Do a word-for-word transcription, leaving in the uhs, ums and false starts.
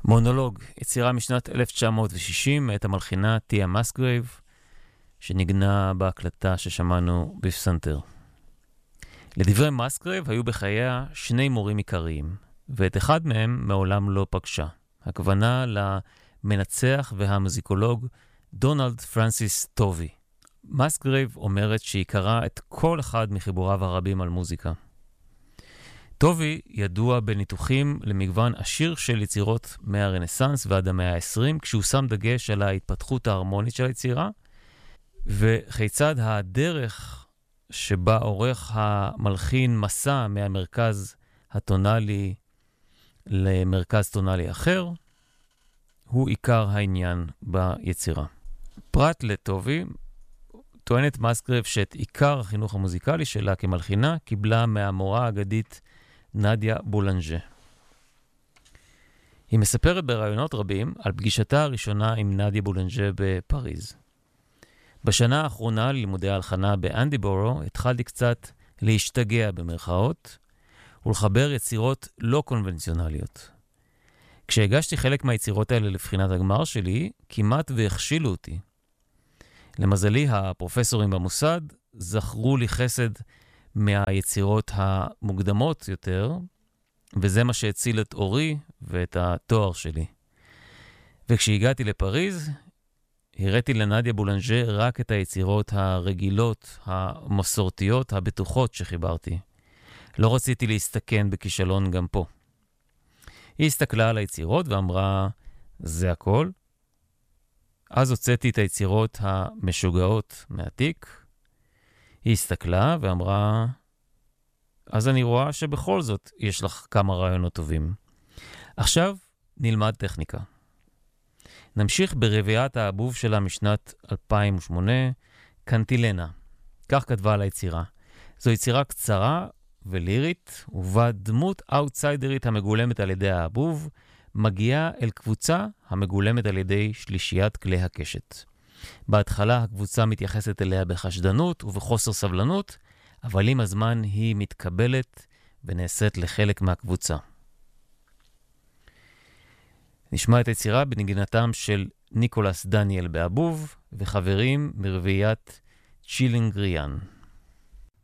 מונולוג, יצירה משנת אלף תשע מאות ושישים מאת המלחינה תיה מסגרייב, שנגנה בהקלטה ששמענו בפסנתר. לדברי מסגרייב היו בחייה שני מורים עיקריים, ואת אחד מהם מעולם לא פגשה. הכוונה למנצח והמוזיקולוג דונלד פרנסיס טובי. מסגרייב אומרת שהיא קראה את כל אחד מחיבוריו הרבים על מוזיקה. טובי ידוע בניתוחים למגוון עשיר של יצירות מהרנסנס ועד המאה ה-עשרים, כשהוא שם דגש על ההתפתחות ההרמונית של היצירה, וכיצד הדרך שבה עורך המלחין מסע מהמרכז הטונלי למרכז טונלי אחר, הוא עיקר העניין ביצירה. פרט לטובי, טוענת מסגרייב שאת עיקר החינוך המוזיקלי שלה כמלחינה קיבלה מהמורה האגדית נדיה בולנג'ה. היא מספרת ברעיונות רבים על פגישתה הראשונה עם נדיה בולנג'ה בפריז. בשנה האחרונה ללימודי ההלחנה באנדיבורו התחלתי קצת להשתגע במרכאות ולחבר יצירות לא קונבנציונליות. כשהגשתי חלק מהיצירות האלה לבחינת הגמר שלי, כמעט והכשילו אותי. למזלי, הפרופסורים במוסד זכרו לי חסד מהיצירות המוקדמות יותר, וזה מה שהציל את אורי ואת התואר שלי. וכשהגעתי לפריז, הראיתי לנדיה בולנג'ה רק את היצירות הרגילות, המסורתיות, הבטוחות שחיברתי. לא רציתי להסתכן בכישלון גם פה. היא הסתכלה על היצירות ואמרה, זה הכל. אז הוצאתי את היצירות המשוגעות מהתיק. היא הסתכלה ואמרה, אז אני רואה שבכל זאת יש לך כמה רעיונות טובים. עכשיו נלמד טכניקה. נמשיך ברביעת האבוב שלה משנת אלפיים ושמונה, קנטילנה. כך כתבה על היצירה. זו יצירה קצרה ולירית, ובה דמות אאוטסיידרית המגולמת על ידי האבוב, מגיעה אל קבוצה המגולמת על ידי שלישיית כלי הקשת. בהתחלה הקבוצה מתייחסת אליה בחשדנות ובחוסר סבלנות, אבל עם הזמן היא מתקבלת ונעשית לחלק מהקבוצה. נשמע את היצירה בנגינתם של ניקולס דניאל באבוב וחברים מרביית צ'ילינגריאן.